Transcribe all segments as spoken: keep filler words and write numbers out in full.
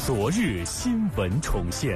昨日新闻重现。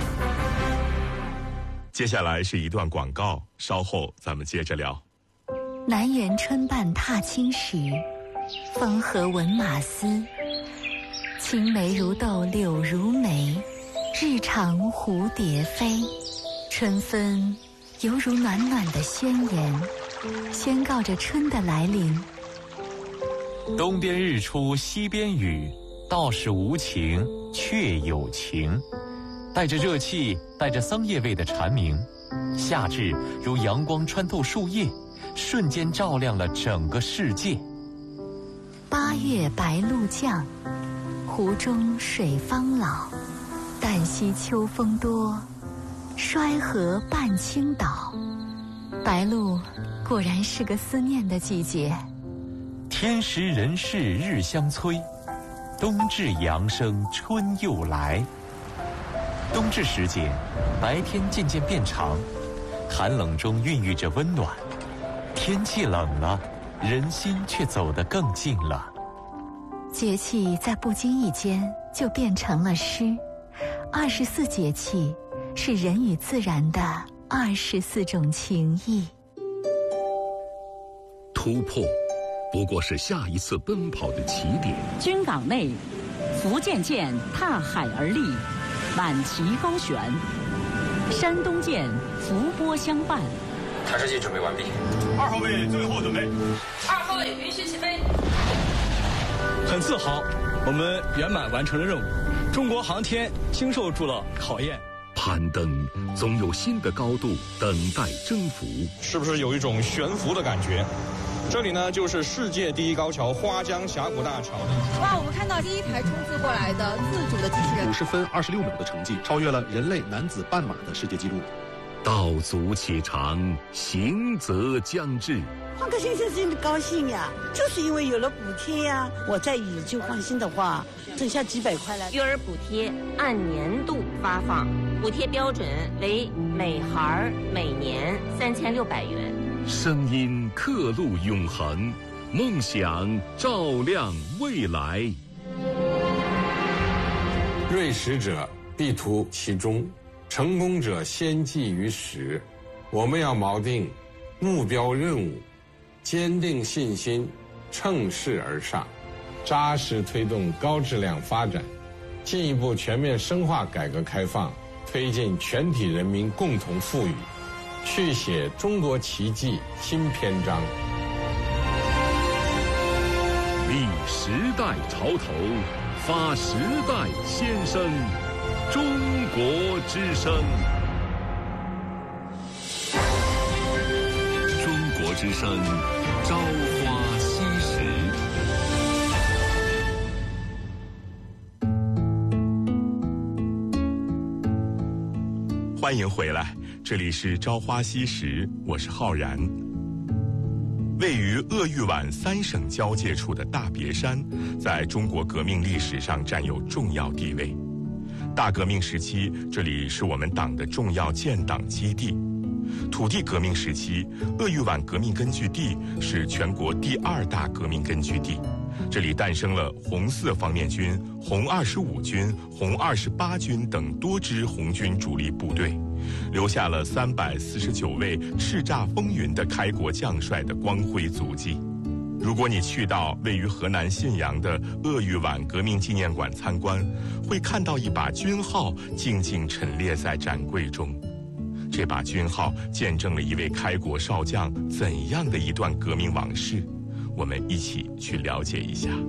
接下来是一段广告，稍后咱们接着聊。 南园春半踏青时，风和闻马嘶。青梅如豆柳如眉，日长蝴蝶飞。春分犹如暖暖的宣言，宣告着春的来临。 东边日出西边雨，道是无晴却有情。带着热气，带着桑叶味的蝉鸣，夏至如阳光穿透树叶，瞬间照亮了整个世界。 八月白露降，湖中水方老。旦夕秋风多，衰河半倾倒。白露果然是个思念的季节。 天时人事日相催，冬至阳生春又来。冬至时节，白天渐渐变长，寒冷中孕育着温暖。天气冷了，人心却走得更近了。 节气在不经意间就变成了诗。二十四节气是人与自然的二十四种情谊。 突破不过是下一次奔跑的起点。 军港内，福建舰踏海而立，满旗高悬；山东舰伏波相伴。 弹射器准备完毕。 二号位最后准备。 二号位允许起飞。 很自豪，我们圆满完成了任务。中国航天经受住了考验。 攀登总有新的高度等待征服。 是不是有一种悬浮的感觉？这里呢，就是世界第一高桥花江峡谷大桥。 哇，我们看到第一台冲刺过来的自主的机器人， 五十分二十六秒的成绩，超越了人类男子半马的世界纪录。 道阻且长，行则将至。 换个新鲜心的高兴呀，就是因为有了补贴呀。我再以旧换新的话，挣下几百块来。 育儿补贴按年度发放，补贴标准为每孩每年三千六百元。 声音刻录永恒，梦想照亮未来。 锐识者必图其中，成功者先记于始。我们要锚定目标任务，坚定信心，乘势而上，扎实推动高质量发展，进一步全面深化改革开放，推进全体人民共同富裕，续写中国奇迹新篇章。 立时代潮头，发时代先声，中国之声。中国之声，朝花夕拾。 欢迎回来，这里是朝花夕拾，我是浩然。位于鄂豫皖三省交界处的大别山，在中国革命历史上占有重要地位。大革命时期，这里是我们党的重要建党基地。土地革命时期，鄂豫皖革命根据地是全国第二大革命根据地，这里诞生了红四方面军、红二十五军、红二十八军等多支红军主力部队，留下了三百四十九位叱咤风云的开国将帅的光辉足迹。如果你去到位于河南信阳的鄂豫皖革命纪念馆参观，会看到一把军号静静陈列在展柜中。这把军号见证了一位开国少将怎样的一段革命往事，我们一起去了解一下。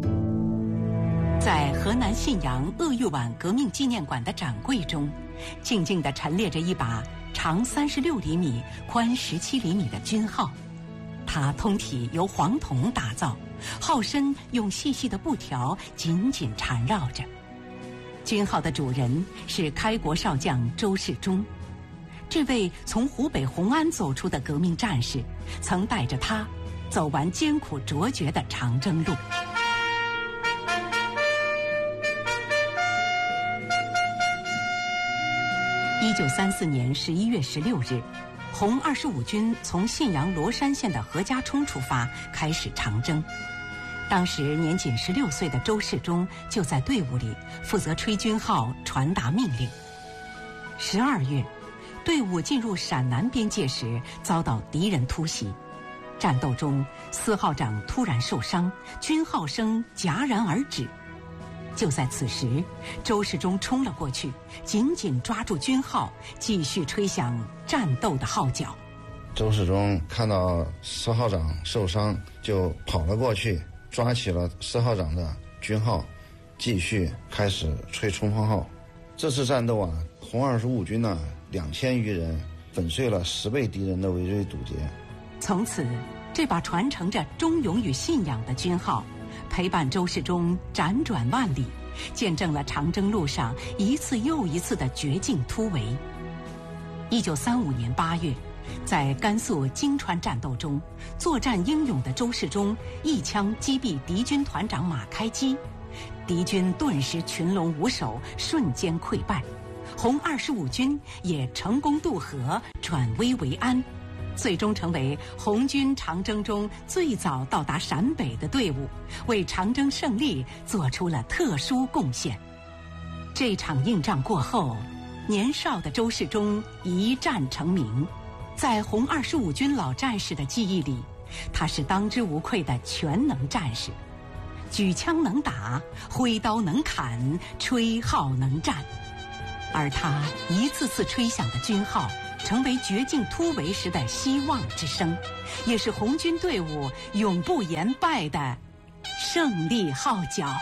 在河南信阳鄂豫皖革命纪念馆的展柜中，静静地陈列着一把长三十六厘米、宽十七厘米的军号。它通体由黄铜打造，号身用细细的布条紧紧缠绕着。军号的主人是开国少将周世忠。这位从湖北红安走出的革命战士，曾带着他走完艰苦卓绝的长征路。一九三四年十一月十六日，红二十五军从信阳罗山县的何家冲出发，开始长征。 当时年仅十六岁的周世忠就在队伍里负责吹军号、传达命令。十二月，队伍进入陕南边界时，遭到敌人突袭。战斗中，司号长突然受伤，军号声戛然而止。就在此时，周世忠冲了过去，紧紧抓住军号，继续吹响战斗的号角。 周世忠看到司号长受伤，就跑了过去，抓起了司号长的军号，继续开始吹冲锋号。这次战斗啊，红二十五军呢两千余人粉碎了十倍敌人的围追堵截。 从此，这把传承着忠勇与信仰的军号，陪伴周世忠辗转万里，见证了长征路上一次又一次的绝境突围。一九三五年八月，在甘肃泾川战斗中，作战英勇的周世忠一枪击毙敌军团长马开基，敌军顿时群龙无首，瞬间溃败。红二十五军也成功渡河，转危为安，最终成为红军长征中最早到达陕北的队伍，为长征胜利做出了特殊贡献。这场硬仗过后，年少的周世忠一战成名。在红二十五军老战士的记忆里，他是当之无愧的全能战士，举枪能打，挥刀能砍，吹号能战。而他一次次吹响的军号，成为绝境突围时的希望之声，也是红军队伍永不言败的胜利号角。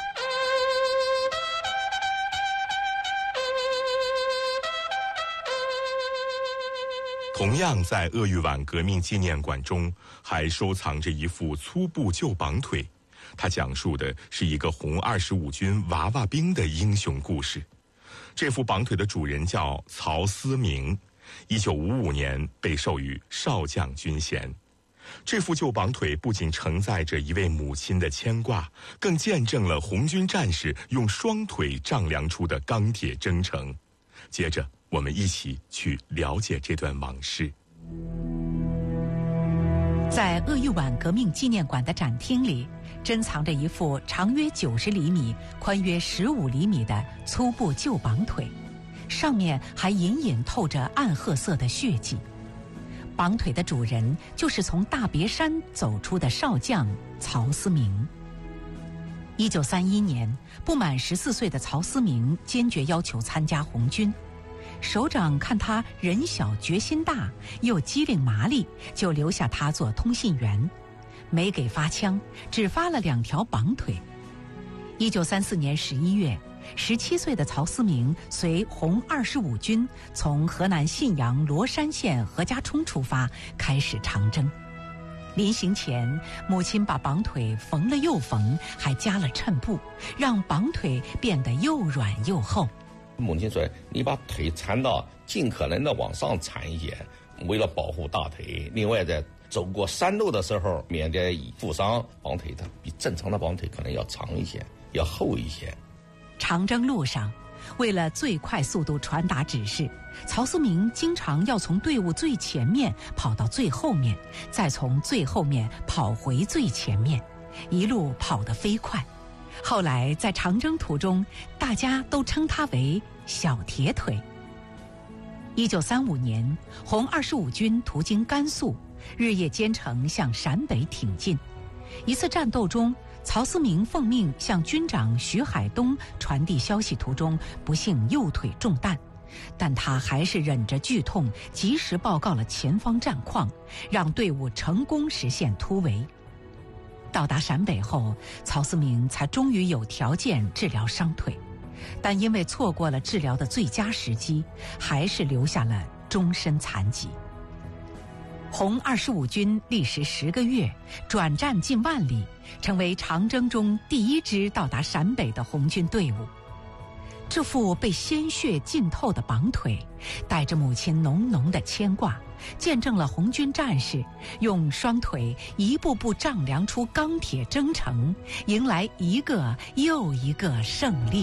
同样在鄂豫皖革命纪念馆中，还收藏着一副粗布旧绑腿，它讲述的是一个红二十五军娃娃兵的英雄故事。这副绑腿的主人叫曹思明，一九五五年被授予少将军衔。这副旧绑腿不仅承载着一位母亲的牵挂，更见证了红军战士用双腿丈量出的钢铁征程。接着，我们一起去了解这段往事。 在鄂豫皖革命纪念馆的展厅里，珍藏着一副长约九十厘米、宽约十五厘米的粗布旧绑腿，上面还隐隐透着暗褐色的血迹。绑腿的主人就是从大别山走出的少将曹思明。一九三一年，不满十四岁的曹思明坚决要求参加红军。首长看他人小决心大，又机灵麻利，就留下他做通信员，没给发枪，只发了两条绑腿。一九三四年十一月，十七岁的曹思明随红二十五军从河南信阳罗山县何家冲出发，开始长征。临行前，母亲把绑腿缝了又缝，还加了衬布，让绑腿变得又软又厚。 母亲说：“你把腿缠到尽可能的往上缠一些，为了保护大腿。另外，在走过山路的时候，免得负伤。绑腿它比正常的绑腿可能要长一些，要厚一些。” 长征路上，为了最快速度传达指示，曹思明经常要从队伍最前面跑到最后面，再从最后面跑回最前面，一路跑得飞快。后来在长征途中，大家都称他为小铁腿。一九三五年，红二十五军途经甘肃，日夜兼程向陕北挺进。一次战斗中，曹思明奉命向军长徐海东传递消息途中，不幸右腿中弹，但他还是忍着剧痛，及时报告了前方战况，让队伍成功实现突围。到达陕北后，曹思明才终于有条件治疗伤腿，但因为错过了治疗的最佳时机，还是留下了终身残疾。红二十五军历时十个月，转战近万里，成为长征中第一支到达陕北的红军队伍。这副被鲜血浸透的绑腿，带着母亲浓浓的牵挂，见证了红军战士用双腿一步步丈量出钢铁征程，迎来一个又一个胜利。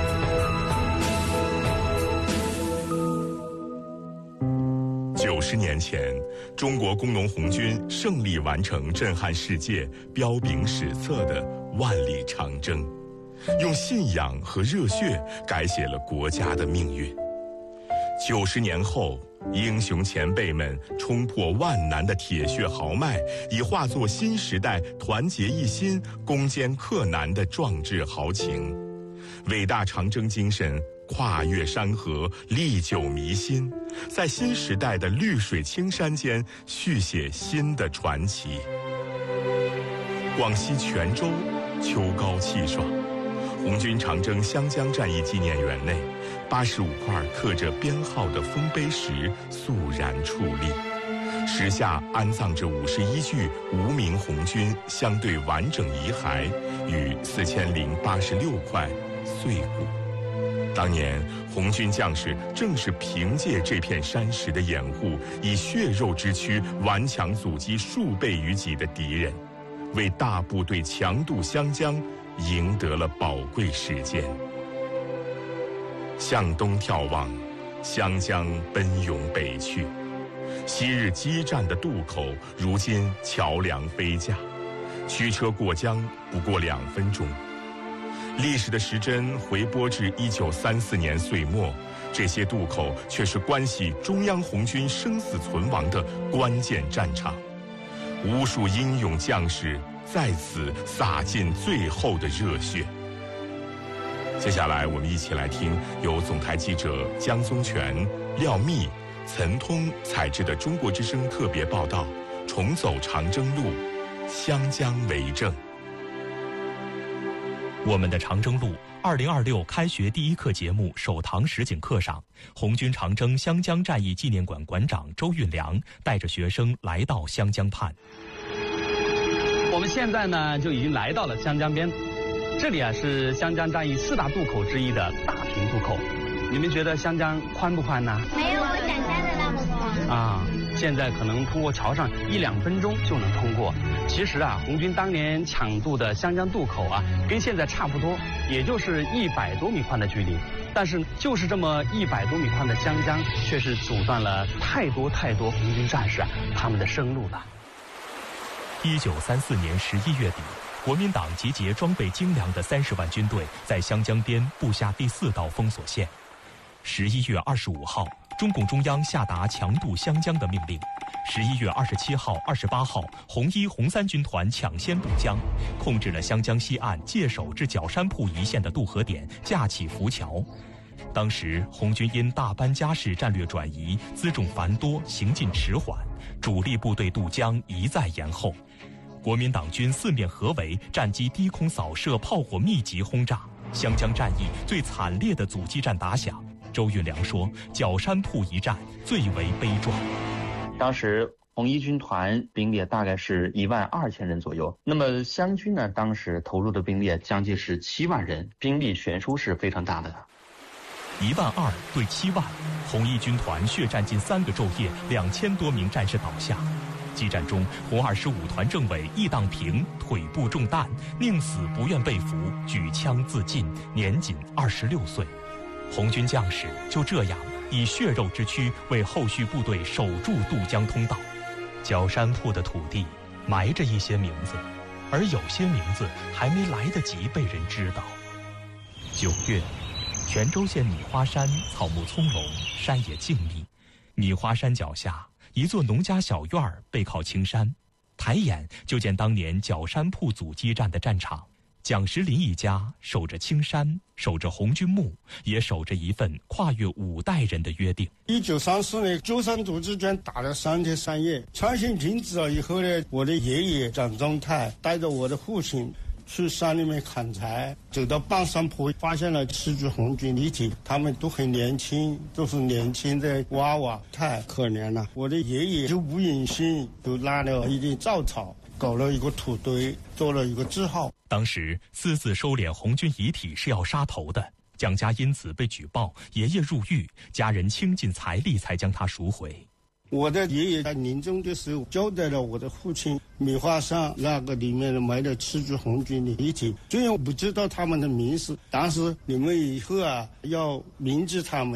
九十年年前，中国工农红军胜利完成震撼世界、彪炳史册的万里长征，用信仰和热血改写了国家的命运。九十年后，英雄前辈们冲破万难的铁血豪迈，已化作新时代团结一心、攻坚克难的壮志豪情。伟大长征精神跨越山河，历久弥新，在新时代的绿水青山间续写新的传奇。广西全州秋高气爽，红军长征湘江战役纪念园内，八十五块刻着编号的丰碑石肃然矗立，石下安葬着五十一具无名红军相对完整遗骸与四千零八十六块碎骨。当年红军将士正是凭借这片山石的掩护，以血肉之躯顽强阻击数倍于己的敌人，为大部队强渡湘江赢得了宝贵时间。向东眺望，湘江奔涌北去，昔日激战的渡口，如今桥梁飞架，驱车过江不过两分钟。历史的时针回拨至一九三四年岁末，这些渡口却是关系中央红军生死存亡的关键战场，无数英勇将士在此洒尽最后的热血。接下来我们一起来听由总台记者江宗全、廖密、岑通采制的中国之声特别报道《重走长征路，湘江为证》。 我们的长征路二零二六开学第一课节目首堂实景课上，红军长征湘江战役纪念馆馆长周运良带着学生来到湘江畔。 我们现在呢就已经来到了湘江边，这里啊是湘江战役四大渡口之一的大平渡口。你们觉得湘江宽不宽呢？ 没有我想象的那么宽啊。现在可能通过桥上一两分钟就能通过。其实啊，红军当年抢渡的湘江渡口啊，跟现在差不多，也就是一百多米宽的距离。但是就是这么一百多米宽的湘江，却是阻断了太多太多红军战士啊他们的生路了。 一九三四年十一月底，国民党集结装备精良的三十万军队，在湘江边布下第四道封锁线。十一月二十五号，中共中央下达强渡湘江的命令。十一月二十七号、二十八号，红一、红三军团抢先渡江，控制了湘江西岸界首至角山铺一线的渡河点，架起浮桥。当时红军因大班家事战略转移，辎重繁多，行进迟缓，主力部队渡江一再延后。国民党军四面合围，战机低空扫射，炮火密集轰炸，湘江战役最惨烈的阻击战打响。周运良说，角山铺一战最为悲壮。 当时红一军团兵力大概是一万二千人左右，那么湘军呢，当时投入的兵力将近是七万人，兵力悬殊是非常大的。 一万二对七万，红一军团血战近三个昼夜，两千多名战士倒下。激战中，红二十五团政委易当平腿部中弹，宁死不愿被俘，举枪自尽，年仅二十六岁。红军将士就这样以血肉之躯为后续部队守住渡江通道。角山铺的土地埋着一些名字，而有些名字还没来得及被人知道。九月，泉州县米花山草木葱茏，山野静谧。米花山脚下一座农家小院儿背靠青山，抬眼就见当年角山铺阻击战的战场。蒋时林一家守着青山，守着红军墓，也守着一份跨越五代人的约定。 一九三四年九山阻击战打了三天三夜，枪声停止了以后呢，我的爷爷蒋宗泰带着我的父亲去山里面砍柴，走到半山坡，发现了七具红军遗体，他们都很年轻，都是年轻的娃娃，太可怜了。我的爷爷就无影心，就拉了一点稻草，搞了一个土堆，做了一个字号。 当时私自收敛红军遗体是要杀头的，蒋家因此被举报，爷爷入狱，家人倾尽财力才将他赎回。 我的爷爷在临终的时候交代了我的父亲，米花山那个里面埋了七具红军的遗体，虽然我不知道他们的名字，但是你们以后啊要铭记他们，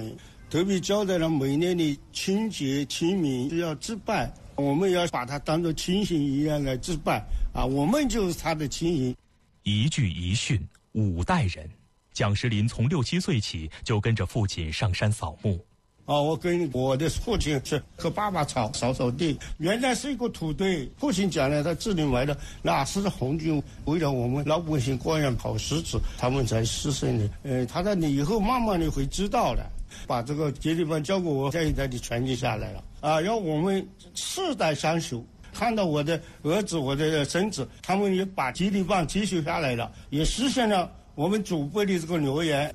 特别交代了每年的清节清明要祭拜，我们要把它当作亲信一样来祭拜啊，我们就是他的亲信。 一句一训，五代人。蒋时林从六七岁起就跟着父亲上山扫墓。 啊，我跟我的父亲是和爸爸吵扫扫地，原来是一个土堆。父亲讲了，他这里埋的那是红军为了我们老百姓过上好日子，他们才牺牲的。呃，他说你以后慢慢的会知道的，把这个接力棒交给我，这一代的传承下来了。啊，要我们世代相守。看到我的儿子、我的孙子，他们也把接力棒继续下来了，也实现了我们祖辈的这个留言。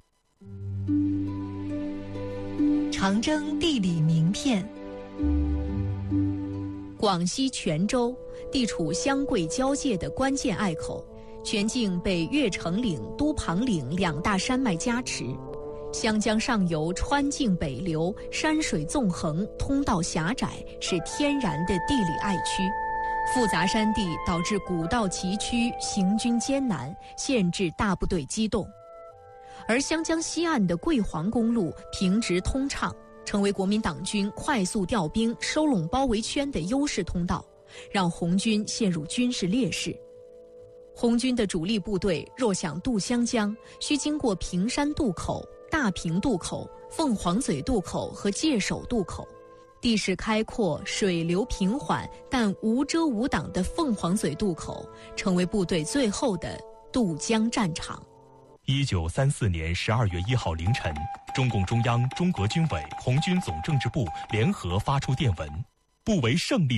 长征地理名片。广西全州地处湘桂交界的关键隘口，全境被越城岭、都庞岭两大山脉夹持。湘江上游川泾北流，山水纵横，通道狭窄，是天然的地理隘区。复杂山地导致古道崎岖，行军艰难，限制大部队机动。而湘江西岸的桂黄公路平直通畅，成为国民党军快速调兵、收拢包围圈的优势通道，让红军陷入军事劣势。红军的主力部队若想渡湘江，需经过平山渡口、大平渡口、凤凰嘴渡口和界首渡口。地势开阔、水流平缓，但无遮无挡的凤凰嘴渡口，成为部队最后的渡江战场。 一九三四年十二月一号凌晨，中共中央、中革军委、红军总政治部联合发出电文，不为胜利